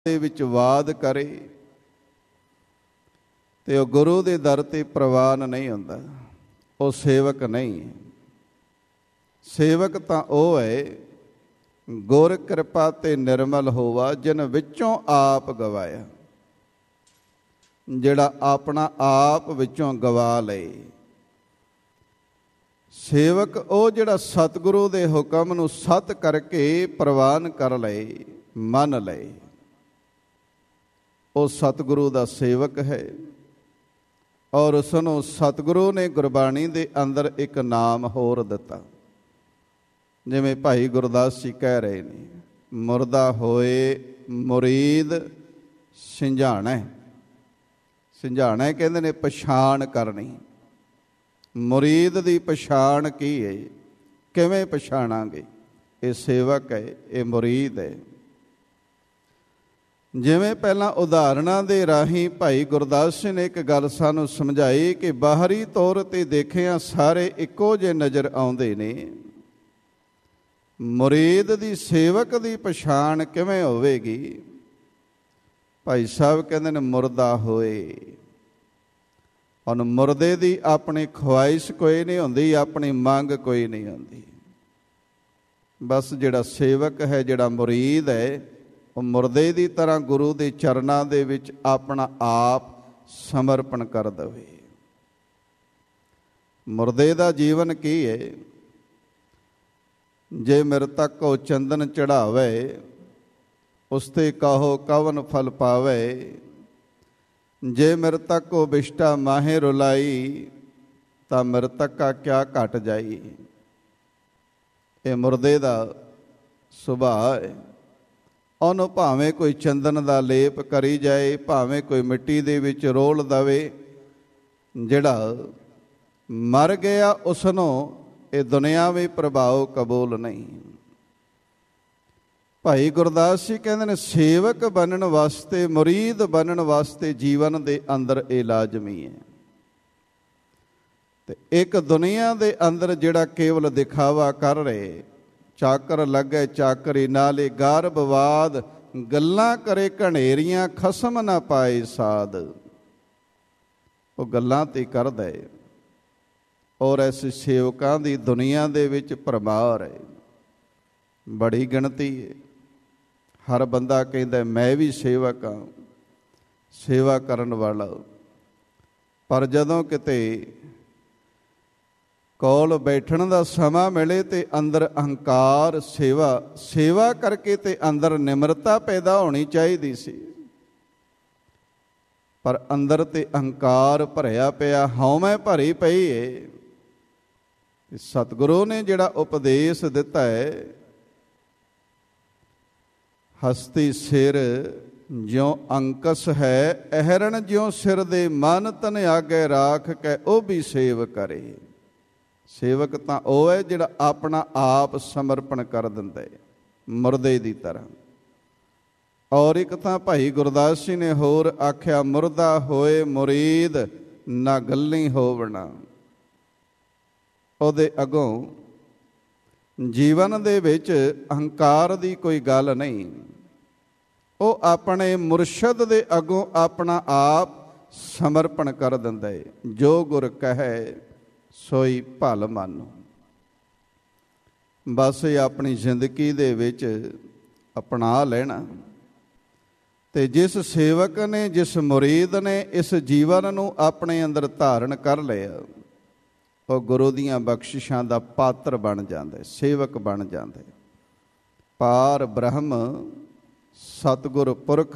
ਦੇ ਵਿੱਚ ਵਾਦ ਕਰੇ ਤੇ ਉਹ ਗੁਰੂ ਦੇ ਦਰ ਤੇ ਪ੍ਰਵਾਨ ਨਹੀਂ ਹੁੰਦਾ, ਉਹ ਸੇਵਕ ਨਹੀਂ। ਸੇਵਕ ਤਾਂ ਉਹ ਹੈ ਗੁਰ ਕਿਰਪਾ ਤੇ ਨਿਰਮਲ ਹੋਵਾ, ਜਿਨ ਵਿੱਚੋਂ ਆਪ ਗਵਾਇਆ। ਜਿਹੜਾ ਆਪਣਾ ਆਪ ਵਿੱਚੋਂ ਗਵਾ ਲਏ। ਸੇਵਕ ਉਹ ਜਿਹੜਾ ਸਤਿਗੁਰੂ ਦੇ ਹੁਕਮ ਨੂੰ ਸਤ ਕਰਕੇ ਪ੍ਰਵਾਨ ਕਰ ਲਏ, ਮੰਨ ਲਏ, ਉਹ ਸਤਿਗੁਰੂ ਦਾ ਸੇਵਕ ਹੈ। ਔਰ ਉਸ ਨੂੰ ਸਤਿਗੁਰੂ ਨੇ ਗੁਰਬਾਣੀ ਦੇ ਅੰਦਰ ਇੱਕ ਨਾਮ ਹੋਰ ਦਿੱਤਾ, ਜਿਵੇਂ ਭਾਈ ਗੁਰਦਾਸ ਜੀ ਕਹਿ ਰਹੇ ਨੇ, ਮੁਰਦਾ ਹੋਏ ਮੁਰੀਦ ਸਿੰਝਾਣਾ। ਸਿੰਝਾਣਾ ਕਹਿੰਦੇ ਨੇ ਪਛਾਣ ਕਰਨੀ। ਮੁਰੀਦ ਦੀ ਪਛਾਣ ਕੀ ਹੈ, ਕਿਵੇਂ ਪਛਾਣਾਂਗੇ? ਇਹ ਸੇਵਕ ਹੈ, ਇਹ ਮੁਰੀਦ ਹੈ। ਜਿਵੇਂ ਪਹਿਲਾਂ ਉਦਾਹਰਣਾਂ ਦੇ ਰਾਹੀਂ ਭਾਈ ਗੁਰਦਾਸ ਜੀ ਨੇ ਇੱਕ ਗੱਲ ਸਾਨੂੰ ਸਮਝਾਈ ਕਿ ਬਾਹਰੀ ਤੌਰ 'ਤੇ ਦੇਖਿਆ ਸਾਰੇ ਇੱਕੋ ਜਿਹੇ ਨਜ਼ਰ ਆਉਂਦੇ ਨੇ। ਮੁਰੀਦ ਦੀ ਸੇਵਕ ਦੀ ਪਛਾਣ ਕਿਵੇਂ ਹੋਵੇਗੀ? ਭਾਈ ਸਾਹਿਬ ਕਹਿੰਦੇ ਨੇ ਮੁਰਦਾ ਹੋਏ। ਹੁਣ ਮੁਰਦੇ ਦੀ ਆਪਣੀ ਖਵਾਇਸ਼ ਕੋਈ ਨਹੀਂ ਹੁੰਦੀ, ਆਪਣੀ ਮੰਗ ਕੋਈ ਨਹੀਂ ਹੁੰਦੀ। ਬਸ ਜਿਹੜਾ ਸੇਵਕ ਹੈ, ਜਿਹੜਾ ਮੁਰੀਦ ਹੈ, ਉਹ ਮੁਰਦੇ ਦੀ ਤਰ੍ਹਾਂ ਗੁਰੂ ਦੇ ਚਰਨਾਂ ਦੇ ਵਿੱਚ ਆਪਣਾ ਆਪ ਸਮਰਪਣ ਕਰ ਦੇਵੇ। ਮੁਰਦੇ ਦਾ ਜੀਵਨ ਕੀ ਹੈ? ਜੇ ਮ੍ਰਿਤਕ ਕੋ ਚੰਦਨ ਚੜਾਵੇ, ਉਸ ਤੇ ਕਹੋ ਕਵਨ ਫਲ ਪਾਵੇ। ਜੇ ਮ੍ਰਿਤਕ ਕੋ ਬਿਸ਼ਟਾ ਮਾਹੇ ਰੁਲਾਈ, ਤਾਂ ਮ੍ਰਿਤਕ ਕਾ ਕਿਆ ਘਟ ਜਾਈ। ਇਹ ਮੁਰਦੇ ਦਾ ਸੁਭਾਅ ਹੈ। ਉਹਨੂੰ ਭਾਵੇਂ ਕੋਈ ਚੰਦਨ ਦਾ ਲੇਪ ਕਰੀ ਜਾਏ, ਭਾਵੇਂ ਕੋਈ ਮਿੱਟੀ ਦੇ ਵਿੱਚ ਰੋਲ ਦੇਵੇ, ਜਿਹੜਾ ਮਰ ਗਿਆ ਉਸ ਨੂੰ ਇਹ ਦੁਨਿਆਵੀ ਪ੍ਰਭਾਵ ਕਬੂਲ ਨਹੀਂ। ਭਾਈ ਗੁਰਦਾਸ ਜੀ ਕਹਿੰਦੇ ਨੇ ਸੇਵਕ ਬਣਨ ਵਾਸਤੇ, ਮੁਰੀਦ ਬਣਨ ਵਾਸਤੇ ਜੀਵਨ ਦੇ ਅੰਦਰ ਇਹ ਲਾਜ਼ਮੀ ਹੈ। ਤੇ ਇੱਕ ਦੁਨੀਆ ਦੇ ਅੰਦਰ ਜਿਹੜਾ ਕੇਵਲ ਦਿਖਾਵਾ ਕਰ ਰਹੇ, ਚਾਕਰ ਲੱਗੇ ਚਾਕਰੀ ਨਾਲੇ ਗਰਭਵਾਦ, ਗੱਲਾਂ ਕਰੇ ਘਨੇਰੀਆਂ ਖਸਮ ਨਾ ਪਾਏ ਸਾਧ। ਉਹ ਗੱਲਾਂ ਤੇ ਕਰਦਾ ਹੈ। ਔਰ ਐਸੇ ਸੇਵਕਾਂ ਦੀ ਦੁਨੀਆ ਦੇ ਵਿੱਚ ਭਰਮਾਰ ਹੈ, ਬੜੀ ਗਿਣਤੀ ਹੈ। ਹਰ ਬੰਦਾ ਕਹਿੰਦਾ ਮੈਂ ਵੀ ਸੇਵਕ ਹਾਂ, ਸੇਵਾ ਕਰਨ ਵਾਲਾ। ਪਰ ਜਦੋਂ ਕਿਤੇ ਕੋਲ ਬੈਠਣ ਦਾ ਸਮਾਂ ਮਿਲੇ ਤੇ ਅੰਦਰ ਅਹੰਕਾਰ, ਸੇਵਾ ਕਰਕੇ ਤੇ ਅੰਦਰ ਨਿਮਰਤਾ ਪੈਦਾ ਹੋਣੀ ਚਾਹੀਦੀ ਸੀ, ਪਰ ਅੰਦਰ ਤੇ ਅਹੰਕਾਰ ਭਰਿਆ ਪਿਆ, ਹਉਮੈ ਭਰੀ ਪਈ ਏ। ਸਤਿਗੁਰੂ ਨੇ ਜਿਹੜਾ ਉਪਦੇਸ਼ ਦਿੱਤਾ ਹੈ, ਹਸਤੀ ਸਿਰ ਜਿਉ ਅੰਕਸ ਹੈ, ਅਹਰਣ ਜਿਉ ਸਿਰ ਦੇ ਮਨ ਤਨ ਆਗੇ ਰਾਖ ਕੇ ਉਹ ਵੀ ਸੇਵ ਕਰੇ। ਸੇਵਕ ਤਾਂ ਉਹ ਹੈ ਜਿਹੜਾ ਆਪਣਾ ਆਪ ਸਮਰਪਣ ਕਰ ਦਿੰਦਾ ਹੈ, ਮੁਰਦੇ ਦੀ ਤਰ੍ਹਾਂ। ਔਰ ਇੱਕ ਤਾਂ ਭਾਈ ਗੁਰਦਾਸ ਜੀ ਨੇ ਹੋਰ ਆਖਿਆ, ਮੁਰਦਾ ਹੋਏ ਮੁਰੀਦ ਨਾ ਗੱਲੀ ਹੋਵਣਾ। ਉਹਦੇ ਅੱਗੋਂ ਜੀਵਨ ਦੇ ਵਿੱਚ ਅਹੰਕਾਰ ਦੀ ਕੋਈ ਗੱਲ ਨਹੀਂ। ਉਹ ਆਪਣੇ ਮੁਰਸ਼ਦ ਦੇ ਅੱਗੋਂ ਆਪਣਾ ਆਪ ਸਮਰਪਣ ਕਰ ਦਿੰਦਾ ਹੈ। ਜੋ ਗੁਰ ਕਹੈ ਸੋਈ ਭਲ ਮੰਨੋ। ਬਸ ਇਹ ਆਪਣੀ ਜ਼ਿੰਦਗੀ ਦੇ ਵਿੱਚ ਅਪਣਾ ਲੈਣਾ। ਤੇ ਜਿਸ ਸੇਵਕ ਨੇ, ਜਿਸ ਮੁਰੀਦ ਨੇ ਇਸ ਜੀਵਨ ਨੂੰ ਆਪਣੇ ਅੰਦਰ ਧਾਰਨ ਕਰ ਲਿਆ, ਉਹ ਗੁਰੂ ਦੀਆਂ ਬਖਸ਼ਿਸ਼ਾਂ ਦਾ ਪਾਤਰ ਬਣ ਜਾਂਦਾ, ਸੇਵਕ ਬਣ ਜਾਂਦਾ। ਪਾਰ ਬ੍ਰਹਮ ਸਤਿਗੁਰ ਪੁਰਖ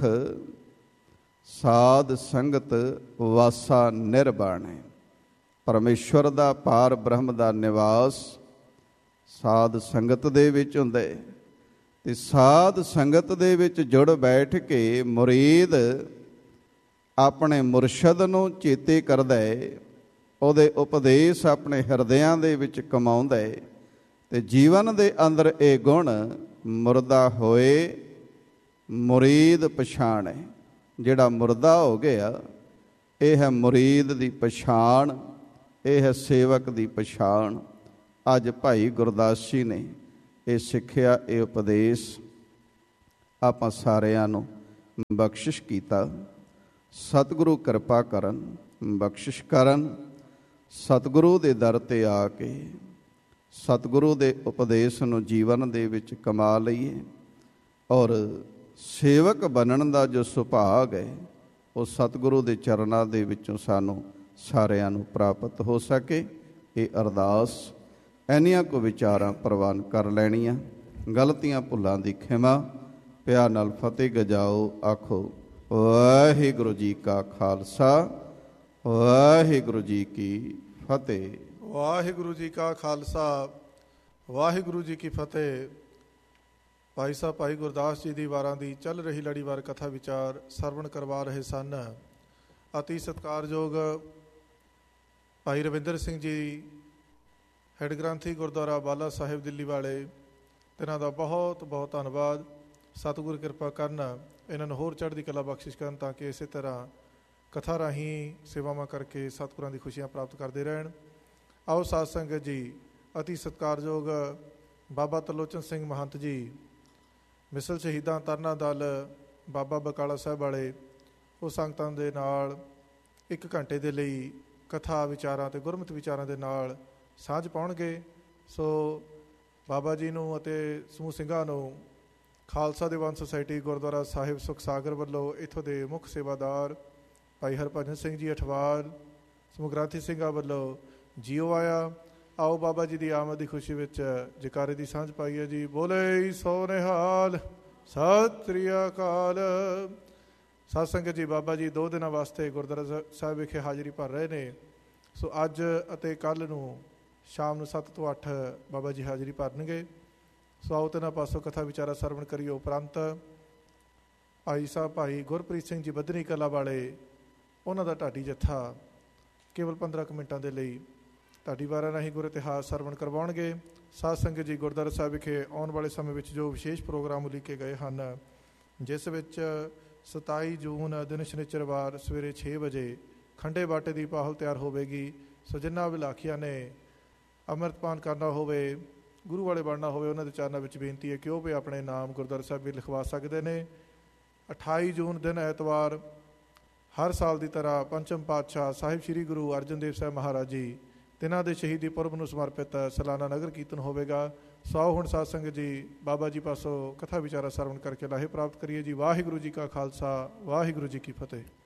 ਸਾਧ ਸੰਗਤ ਵਾਸਾ ਨਿਰਬਾਣ ਹੈ। ਪਰਮੇਸ਼ਵਰ ਦਾ, ਪਾਰ ਬ੍ਰਹਮ ਦਾ ਨਿਵਾਸ ਸਾਧ ਸੰਗਤ ਦੇ ਵਿੱਚ ਹੁੰਦਾ ਹੈ। ਤੇ ਸਾਧ ਸੰਗਤ ਦੇ ਵਿੱਚ ਜੁੜ ਬੈਠ ਕੇ ਮੁਰੀਦ ਆਪਣੇ ਮੁਰਸ਼ਦ ਨੂੰ ਚੇਤੇ ਕਰਦਾ ਹੈ, ਉਹਦੇ ਉਪਦੇਸ਼ ਆਪਣੇ ਹਿਰਦਿਆਂ ਦੇ ਵਿੱਚ ਕਮਾਉਂਦਾ ਹੈ। ਤੇ ਜੀਵਨ ਦੇ ਅੰਦਰ ਇਹ ਗੁਣ ਮੁਰਦਾ ਹੋਏ ਮੁਰੀਦ ਪਛਾਣ ਹੈ। ਜਿਹੜਾ ਮੁਰਦਾ ਹੋ ਗਿਆ, ਇਹ ਹੈ ਮੁਰੀਦ ਦੀ ਪਛਾਣ, ਇਹ ਹੈ ਸੇਵਕ ਦੀ ਪਛਾਣ। ਅੱਜ ਭਾਈ ਗੁਰਦਾਸ ਜੀ ਨੇ ਇਹ ਸਿੱਖਿਆ, ਇਹ ਉਪਦੇਸ਼ ਆਪਾਂ ਸਾਰਿਆਂ ਨੂੰ ਬਖਸ਼ਿਸ਼ ਕੀਤਾ। ਸਤਿਗੁਰੂ ਕਿਰਪਾ ਕਰਨ, ਬਖਸ਼ਿਸ਼ ਕਰਨ। ਸਤਿਗੁਰੂ ਦੇ ਦਰ 'ਤੇ ਆ ਕੇ ਸਤਿਗੁਰੂ ਦੇ ਉਪਦੇਸ਼ ਨੂੰ ਜੀਵਨ ਦੇ ਵਿੱਚ ਕਮਾ ਲਈਏ ਔਰ ਸੇਵਕ ਬਣਨ ਦਾ ਜੋ ਸੁਭਾਗ ਹੈ ਉਹ ਸਤਿਗੁਰੂ ਦੇ ਚਰਨਾਂ ਦੇ ਵਿੱਚੋਂ ਸਾਨੂੰ ਸਾਰਿਆਂ ਨੂੰ ਪ੍ਰਾਪਤ ਹੋ ਸਕੇ। ਇਹ ਅਰਦਾਸ ਇੰਨੀਆਂ ਕੁ ਵਿਚਾਰਾਂ ਪ੍ਰਵਾਨ ਕਰ ਲੈਣੀਆਂ। ਗਲਤੀਆਂ ਭੁੱਲਾਂ ਦੀ ਖਿਮਾ। ਪਿਆਰ ਨਾਲ ਫਤਿਹ ਗਜਾਓ। ਆਖੋ ਵਾਹਿਗੁਰੂ ਜੀ ਕਾ ਖਾਲਸਾ, ਵਾਹਿਗੁਰੂ ਜੀ ਕੀ ਫਤਿਹ। ਵਾਹਿਗੁਰੂ ਜੀ ਕਾ ਖਾਲਸਾ, ਵਾਹਿਗੁਰੂ ਜੀ ਕੀ ਫਤਿਹ। ਭਾਈ ਸਾਹਿਬ ਭਾਈ ਗੁਰਦਾਸ ਜੀ ਦੀ ਵਾਰਾਂ ਦੀ ਚੱਲ ਰਹੀ ਲੜੀਵਾਰ ਕਥਾ ਵਿਚਾਰ ਸਰਵਣ ਕਰਵਾ ਰਹੇ ਸਨ। ਅਤੀ ਸਤਿਕਾਰਯੋਗ ਭਾਈ ਰਵਿੰਦਰ ਸਿੰਘ ਜੀ, ਹੈਡ ਗ੍ਰੰਥੀ ਗੁਰਦੁਆਰਾ ਬਾਲਾ ਸਾਹਿਬ ਦਿੱਲੀ ਵਾਲੇ, ਇਹਨਾਂ ਦਾ ਬਹੁਤ ਬਹੁਤ ਧੰਨਵਾਦ। ਸਤਿਗੁਰ ਕਿਰਪਾ ਕਰਨ, ਇਹਨਾਂ ਨੂੰ ਹੋਰ ਚੜ੍ਹਦੀ ਕਲਾ ਬਖਸ਼ਿਸ਼ ਕਰਨ ਤਾਂ ਕਿ ਇਸੇ ਤਰ੍ਹਾਂ ਕਥਾ ਰਾਹੀਂ ਸੇਵਾਵਾਂ ਕਰਕੇ ਸਤਿਗੁਰਾਂ ਦੀ ਖੁਸ਼ੀਆਂ ਪ੍ਰਾਪਤ ਕਰਦੇ ਰਹਿਣ। ਆਓ ਸਾਧ ਸੰਗਤ ਜੀ, ਅਤੀ ਸਤਿਕਾਰਯੋਗ ਬਾਬਾ ਤਰਲੋਚਨ ਸਿੰਘ ਮਹੰਤ ਜੀ, ਮਿਸਲ ਸ਼ਹੀਦਾਂ ਤਰਨਾ ਦਲ ਬਾਬਾ ਬਕਾਲਾ ਸਾਹਿਬ ਵਾਲੇ, ਉਹ ਸੰਗਤਾਂ ਦੇ ਨਾਲ 1 ਘੰਟੇ ਦੇ ਲਈ ਕਥਾ ਵਿਚਾਰਾਂ ਅਤੇ ਗੁਰਮਤਿ ਵਿਚਾਰਾਂ ਦੇ ਨਾਲ ਸਾਂਝ ਪਾਉਣਗੇ। ਸੋ ਬਾਬਾ ਜੀ ਨੂੰ ਅਤੇ ਸਮੂਹ ਸਿੰਘਾਂ ਨੂੰ ਖਾਲਸਾ ਦੀਵਾਨ ਸੁਸਾਇਟੀ ਗੁਰਦੁਆਰਾ ਸਾਹਿਬ ਸੁਖ ਸਾਗਰ ਵੱਲੋਂ ਇੱਥੋਂ ਦੇ ਮੁੱਖ ਸੇਵਾਦਾਰ ਭਾਈ ਹਰਭਜਨ ਸਿੰਘ ਜੀ ਅਠਵਾਲ, ਸਮੂਹ ਗ੍ਰੰਥੀ ਸਿੰਘਾਂ ਵੱਲੋਂ ਜੀਓ ਆਇਆ। ਆਓ ਬਾਬਾ ਜੀ ਦੀ ਆਮਦ ਦੀ ਖੁਸ਼ੀ ਵਿੱਚ ਜੈਕਾਰੇ ਦੀ ਸਾਂਝ ਪਾਈਏ ਜੀ। ਬੋਲੇ ਸੋ ਨਿਹਾਲ, ਸਤਿ ਸ੍ਰੀ ਅਕਾਲ। ਸਾਧ ਸੰਗਤ ਜੀ, ਬਾਬਾ ਜੀ 2 ਦਿਨਾਂ ਵਾਸਤੇ ਗੁਰਦੁਆਰਾ ਸਾਹਿਬ ਵਿਖੇ ਹਾਜ਼ਰੀ ਭਰ ਰਹੇ ਨੇ। ਸੋ ਅੱਜ ਅਤੇ ਕੱਲ੍ਹ ਨੂੰ ਸ਼ਾਮ ਨੂੰ 7 ਤੋਂ 8 ਬਾਬਾ ਜੀ ਹਾਜ਼ਰੀ ਭਰਨਗੇ। ਸੋ ਆਓ ਤਿੰਨਾਂ ਪਾਸੋਂ ਕਥਾ ਵਿਚਾਰਾ ਸਰਵਣ ਕਰੀਏ। ਉਪਰੰਤ ਭਾਈ ਸਾਹਿਬ ਭਾਈ ਗੁਰਪ੍ਰੀਤ ਸਿੰਘ ਜੀ ਬੱਧਨੀ ਕਲਾ ਵਾਲੇ, ਉਹਨਾਂ ਦਾ ਢਾਡੀ ਜੱਥਾ ਕੇਵਲ 15 ਮਿੰਟਾਂ ਦੇ ਲਈ ਢਾਡੀ ਵਾਰਾਂ ਰਾਹੀਂ ਗੁਰ ਇਤਿਹਾਸ ਸਰਵਣ ਕਰਵਾਉਣਗੇ। ਸਾਧ ਸੰਗਤ ਜੀ, ਗੁਰਦੁਆਰਾ ਸਾਹਿਬ ਵਿਖੇ ਆਉਣ ਵਾਲੇ ਸਮੇਂ ਵਿੱਚ ਜੋ ਵਿਸ਼ੇਸ਼ ਪ੍ਰੋਗਰਾਮ ਉਲੀਕੇ ਗਏ ਹਨ, ਜਿਸ ਵਿੱਚ 27 ਜੂਨ ਦਿਨ ਸ਼ਨੀਚਰਵਾਰ ਸਵੇਰੇ 6 ਵਜੇ ਖੰਡੇ ਬਾਟੇ ਦੀ ਪਾਹਲ ਤਿਆਰ ਹੋਵੇਗੀ। ਸੋ ਜਿਨ੍ਹਾਂ ਵਿਲਾਖੀਆਂ ਨੇ ਅੰਮ੍ਰਿਤਪਾਨ ਕਰਨਾ ਹੋਵੇ, ਗੁਰੂ ਵਾਲੇ ਬਣਨਾ ਹੋਵੇ, ਉਹਨਾਂ ਦੇ ਚਰਨਾਂ ਵਿੱਚ ਬੇਨਤੀ ਹੈ ਕਿ ਉਹ ਵੀ ਆਪਣੇ ਨਾਮ ਗੁਰਦੁਆਰਾ ਸਾਹਿਬ ਵੀ ਲਿਖਵਾ ਸਕਦੇ ਨੇ। 28 ਜੂਨ ਦਿਨ ਐਤਵਾਰ ਹਰ ਸਾਲ ਦੀ ਤਰ੍ਹਾਂ ਪੰਚਮ ਪਾਤਸ਼ਾਹ ਸਾਹਿਬ ਸ੍ਰੀ ਗੁਰੂ ਅਰਜਨ ਦੇਵ ਸਾਹਿਬ ਮਹਾਰਾਜ ਜੀ ਤਿੰਨਾਂ ਦੇ ਸ਼ਹੀਦੀ ਪੁਰਬ ਨੂੰ ਸਮਰਪਿਤ ਸਾਲਾਨਾ ਨਗਰ ਕੀਰਤਨ ਹੋਵੇਗਾ। ਸੋ ਆਓ ਹੁਣ ਸਾਧ ਸੰਗਤ ਜੀ ਬਾਬਾ ਜੀ ਪਾਸੋਂ ਕਥਾ ਵਿਚਾਰਾ ਸਰਵਣ ਕਰਕੇ ਲਾਹੇ ਪ੍ਰਾਪਤ ਕਰੀਏ ਜੀ। ਵਾਹਿਗੁਰੂ ਜੀ ਕਾ ਖਾਲਸਾ, ਵਾਹਿਗੁਰੂ ਜੀ ਕੀ ਫਤਿਹ।